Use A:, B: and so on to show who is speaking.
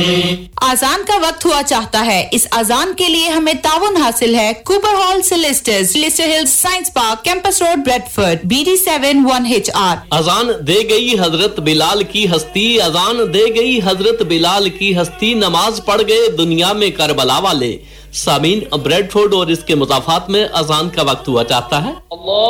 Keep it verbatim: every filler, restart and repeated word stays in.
A: अजान का वक्त हुआ चाहता है। इस अजान के लिए हमें ताउन हासिल है Cooper hall सिलिस्टर्स, Leicester hills science park, campus road, Bradford, B D seven one H R.
B: अजान दे गई हजरत बिलाल की हस्ती, अजान दे गई हजरत बिलाल की हस्ती, नमाज पढ़ गए दुनिया में करबला वाले। सामीन, ब्रेडफोर्ड और इसके मुजाफात में अजान का वक्त हुआ चाहता है। अल्लाह